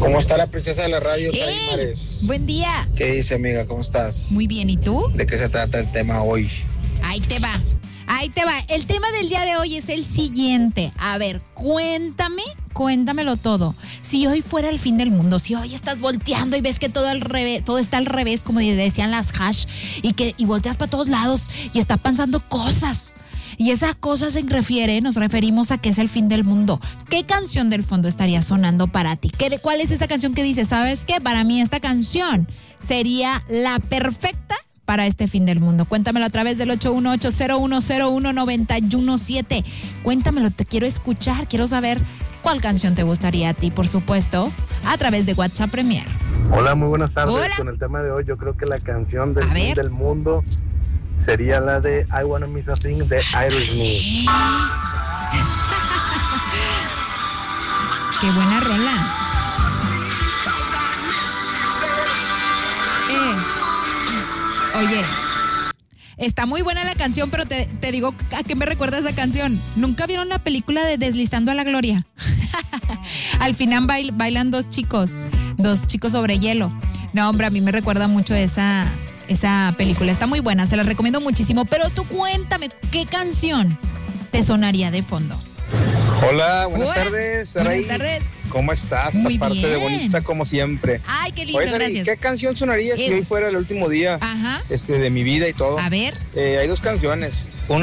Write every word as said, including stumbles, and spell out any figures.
¿Cómo está la princesa de la radio, Sara ¡Ey! Mares? Buen día. ¿Qué dice, amiga? ¿Cómo estás? Muy bien, ¿y tú? ¿De qué se trata el tema hoy? Ahí te va. Ahí te va. El tema del día de hoy es el siguiente. A ver, cuéntame, cuéntamelo todo. Si hoy fuera el fin del mundo, si hoy estás volteando y ves que todo al revés, todo está al revés, como decían las hash, y que y volteas para todos lados y está pasando cosas. Y esa cosa se refiere, nos referimos a que es el fin del mundo. ¿Qué canción del fondo estaría sonando para ti? ¿Qué, ¿Cuál es esa canción que dices? ¿Sabes qué? Para mí esta canción sería la perfecta para este fin del mundo. Cuéntamelo a través del ocho uno ocho, cero uno cero uno, nueve uno siete. Cuéntamelo, te quiero escuchar, quiero saber cuál canción te gustaría a ti, por supuesto, a través de WhatsApp Premier. Hola, muy buenas tardes. Hola. Con el tema de hoy, yo creo que la canción del A fin ver. del mundo sería la de I Wanna Miss a Thing de Aerosmith. Qué buena rola. Eh, oye, está muy buena la canción, pero te, te digo a qué me recuerda esa canción. ¿Nunca vieron la película de Deslizando a la Gloria? Al final bail, bailan dos chicos, dos chicos sobre hielo. No, hombre, a mí me recuerda mucho esa, esa película. Está muy buena, se la recomiendo muchísimo. Pero tú cuéntame, ¿qué canción te sonaría de fondo? Hola, buenas Hola. tardes, Saraí. Buenas tardes. ¿Cómo estás? Muy Aparte bien. de bonita como siempre. Ay, qué lindo, Oye, Saraí, gracias. ¿qué canción sonaría si Eh. hoy fuera el último día Ajá. este, de mi vida y todo? A ver. Eh, hay dos canciones. Una